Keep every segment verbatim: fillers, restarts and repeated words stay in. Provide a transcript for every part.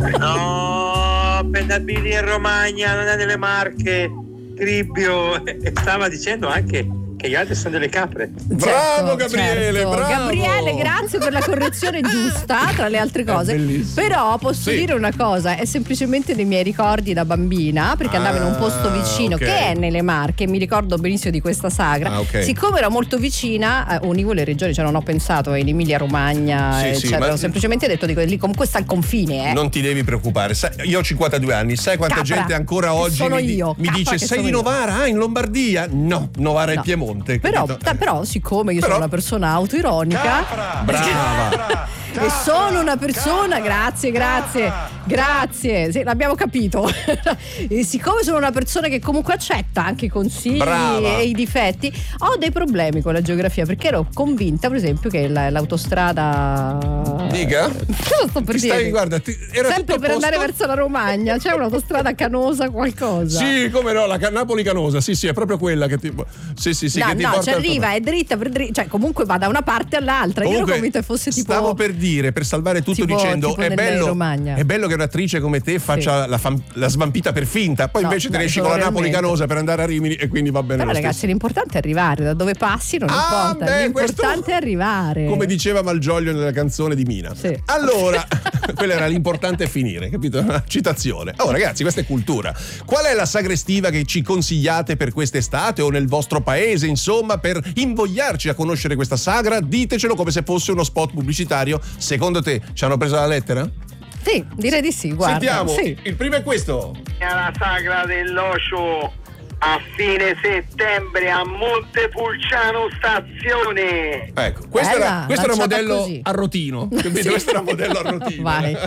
No, Pendabili in Romagna, non è nelle Marche, Cribbio. E stava dicendo anche che gli altri sono delle capre. Bravo, certo, Gabriele, certo. bravo. Gabriele, grazie per la correzione giusta, tra le altre cose. Però posso sì. dire una cosa, è semplicemente dei miei ricordi da bambina, perché ah, andavo in un posto vicino okay. che è nelle Marche, mi ricordo benissimo di questa sagra. Ah, okay. Siccome ero molto vicina, eh, univo le regioni, cioè non ho pensato in Emilia Romagna, sì, eccetera. Sì, ho semplicemente detto dico, lì comunque sta al confine, eh. Non ti devi preoccupare. Sai, io ho cinquantadue anni, sai quanta Capra. gente ancora oggi sono mi, io. mi dice sei di Novara, ah, in Lombardia? No, Novara no. è Piemonte. Però, ta, però siccome io però, sono una persona autoironica, Capra, brava. E sono una persona, grazie, grazie, grazie, sì, l'abbiamo capito. E siccome sono una persona che comunque accetta anche i consigli Brava. e i difetti, ho dei problemi con la geografia, perché ero convinta, per esempio, che la, l'autostrada. Dica? Cosa sto per ti dire? Stai, guarda, ti, era sempre tutto per posto? andare verso la Romagna, c'è un'autostrada canosa, qualcosa. Sì, come no, la Napoli-Canosa, sì, sì, è proprio quella che ti. Sì, sì, sì. No, che ti no, porta ci arriva, è dritta per dritta, cioè comunque va da una parte all'altra. Comunque, io ero convinta che fosse tipo. Stavo per dire, per salvare tutto tipo, dicendo tipo è bello, Romagna. è bello che un'attrice come te faccia sì. la, fam- la svampita per finta, poi no, invece te ne esci con la Napoli-Canosa per andare a Rimini e quindi va bene. Però lo ragazzi, stesso. l'importante è arrivare, da dove passi non ah, importa, beh, l'importante questo, è arrivare. Come diceva Malgioglio nella canzone di Mina. Sì. Allora, quello era l'importante è finire, capito? Citazione. Oh ragazzi, questa è cultura. Qual è la sagra estiva che ci consigliate per quest'estate o nel vostro paese, insomma, per invogliarci a conoscere questa sagra? Ditecelo come se fosse uno spot pubblicitario. Secondo te ci hanno preso la lettera? Sì, direi di sì, guarda. Sentiamo, sì. il primo è questo. È la sagra dell'Osho a fine settembre a Montepulciano stazione. Ecco, questo Bella, era, questo era modello così. a rotino. Capito? Sì. Questo era modello a rotino. Vai.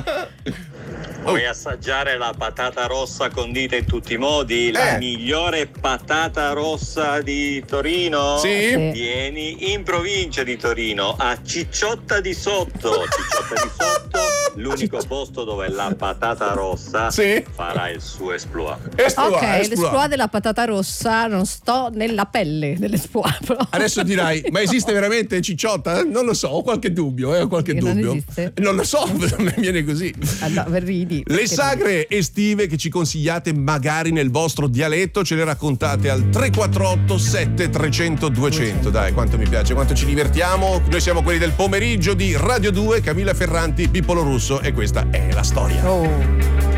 Vuoi assaggiare la patata rossa condita in tutti i modi? La Eh. migliore patata rossa di Torino? Sì. Sì. Vieni in provincia di Torino, a Cicciotta di Sotto. Cicciotta di Sotto, l'unico posto dove la patata rossa Sì. farà il suo exploit. Esploit, Ok, esploit. l'esploit della patata rossa, non sto nella pelle dell'esploit. Però. Adesso dirai, ma esiste veramente Cicciotta? Non lo so, ho qualche dubbio, eh, ho qualche Che non dubbio. esiste? Non lo so, mi viene così. Ah, no, ridi. Le sagre estive che ci consigliate magari nel vostro dialetto ce le raccontate al tre quattro otto sette trecento duecento. Dai, quanto mi piace, quanto ci divertiamo. Noi siamo quelli del pomeriggio di Radio due, Camilla Ferranti, Pippolo Russo e questa è la storia. Oh.